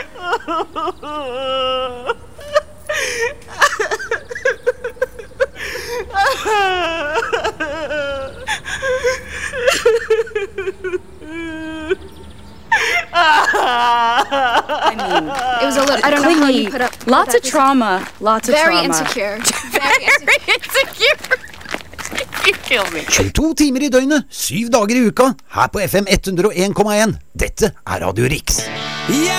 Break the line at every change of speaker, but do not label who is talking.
I mean, it was a little, I don't know how you put up lots of trauma, lots of
Very
trauma.
Insecure.
Very insecure. You kill me.
22 timer I døgnet, 7 dager I uka, her på FM 101,1. Dette Radio Riks.